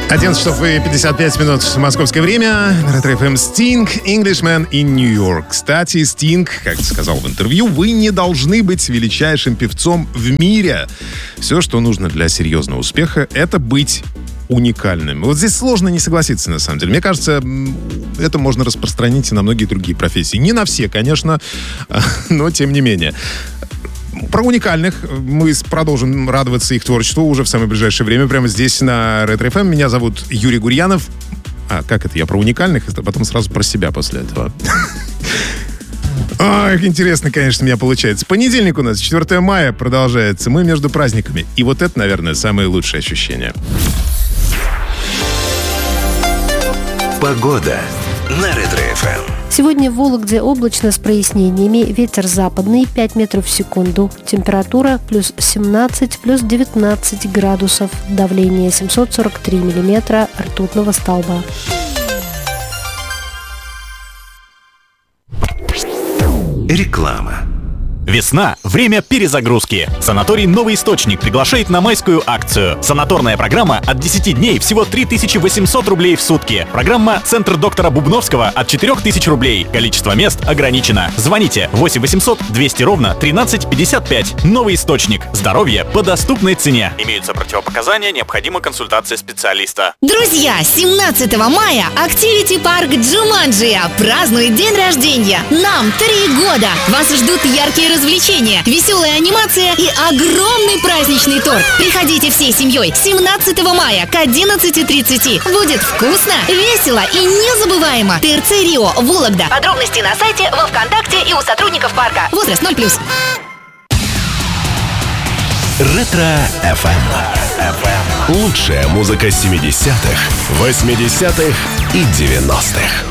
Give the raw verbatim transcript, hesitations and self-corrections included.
одиннадцать часов и пятьдесят пять минут московское время. Ретро-эф эм Sting, Englishman in New York. Кстати, Sting, как сказал в интервью, вы не должны быть величайшим певцом в мире. Все, что нужно для серьезного успеха, это быть уникальным. Вот здесь сложно не согласиться, на самом деле. Мне кажется, это можно распространить и на многие другие профессии. Не на все, конечно, но тем не менее. Про уникальных мы продолжим радоваться их творчеству уже в самое ближайшее время, прямо здесь на Ретро-эф эм. Меня зовут Юрий Гурьянов. А, как это? Я про уникальных, а потом сразу про себя после этого. Ах, интересно, конечно, у меня получается. Понедельник у нас, четвёртое мая, продолжается. Мы между праздниками. И вот это, наверное, самое лучшее ощущение. Погода на Ретро-эф эм. Сегодня в Вологде облачно с прояснениями. Ветер западный пять метров в секунду. Температура плюс семнадцать, плюс девятнадцать градусов. Давление семьсот сорок три миллиметра ртутного столба. Реклама. Весна – время перезагрузки. Санаторий «Новый источник» приглашает на майскую акцию. Санаторная программа от десяти дней всего три тысячи восемьсот рублей в сутки. Программа «Центр доктора Бубновского» от четырех тысяч рублей. Количество мест ограничено. Звоните восемь восемьсот двести ровно тринадцать пятьдесят пять. «Новый источник». Здоровье по доступной цене. Имеются противопоказания, необходима консультация специалиста. Друзья, семнадцатого мая Activity Park Джуманджия празднует день рождения. Нам три года. Вас ждут яркие развлечения, веселая анимация и огромный праздничный торт. Приходите всей семьей семнадцатого мая к одиннадцати тридцати. Будет вкусно, весело и незабываемо. ТРЦ Рио, Вологда. Подробности на сайте, во ВКонтакте и у сотрудников парка. Возраст ноль плюс. Ретро-эф эм. Лучшая музыка семидесятых, восьмидесятых и девяностых.